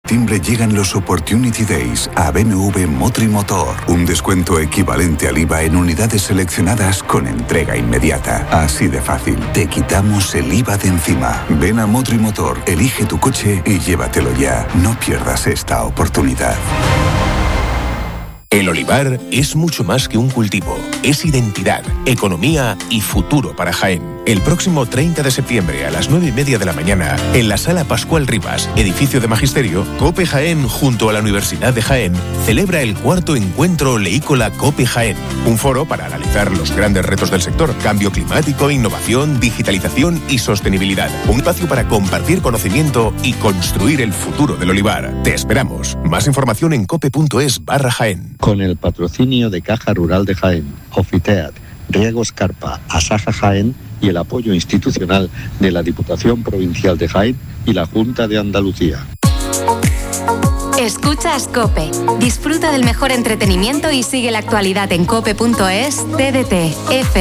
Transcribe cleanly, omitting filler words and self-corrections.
septiembre llegan los Opportunity Days a BMW Motrimotor. Un descuento equivalente al IVA en unidades seleccionadas con entrega inmediata. Así de fácil. Te quitamos el IVA de encima. Ven a Motrimotor, elige tu coche y llévatelo ya. No pierdas esta oportunidad. El olivar es mucho más que un cultivo. Es identidad, economía y futuro para Jaén. El próximo 30 de septiembre a las 9:30 de la mañana, en la Sala Pascual Rivas, edificio de Magisterio, COPE Jaén, junto a la Universidad de Jaén, celebra el 4º encuentro oleícola COPE Jaén. Un foro para analizar los grandes retos del sector: cambio climático, innovación, digitalización y sostenibilidad. Un espacio para compartir conocimiento y construir el futuro del olivar. Te esperamos. Más información en cope.es/Jaén. Con el patrocinio de Caja Rural de Jaén, Ofiteat, Riegos Carpa, Asaja Jaén y el apoyo institucional de la Diputación Provincial de Jaén y la Junta de Andalucía. Escuchas COPE. Disfruta del mejor entretenimiento y sigue la actualidad en cope.es, TDT, F.